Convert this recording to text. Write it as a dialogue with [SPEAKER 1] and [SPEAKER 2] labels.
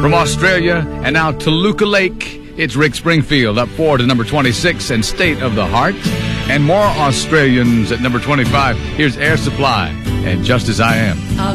[SPEAKER 1] From Australia and now Toluca Lake, it's Rick Springfield up 4 to number 26 and State of the Heart. And more Australians at number 25. Here's Air Supply and Just As I Am.